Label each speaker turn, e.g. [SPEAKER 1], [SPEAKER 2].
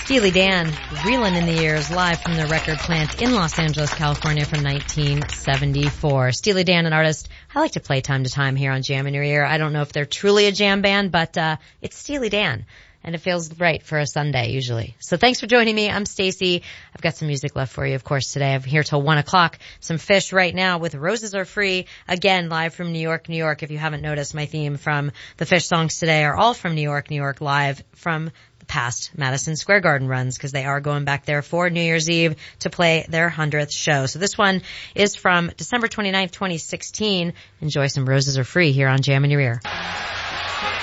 [SPEAKER 1] Steely Dan, Reelin' in the Years, live from the record plant in Los Angeles, California from 1974. Steely Dan, an artist I like to play time to time here on Jam in Your Ear. I don't know if they're truly a jam band, but it's Steely Dan. And it feels right for a Sunday, usually. So thanks for joining me. I'm Stacy. I've got some music left for you, of course, today. I'm here till 1 o'clock. Some Fish right now with Roses Are Free. Again, live from New York, New York. If you haven't noticed, my theme from the Fish songs today are all from New York, New York, live from the past Madison Square Garden runs, because they are going back there for New Year's Eve to play their 100th show. So this one is from December 29th, 2016. Enjoy some Roses Are Free here on Jam in Your Ear.